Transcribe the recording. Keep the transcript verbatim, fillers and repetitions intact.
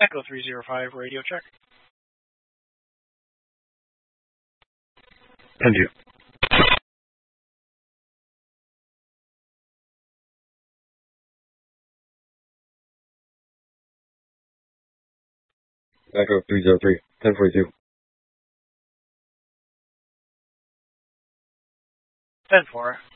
Echo three zero five, radio check. ten two. Echo three zero three, ten forty-two. ten four.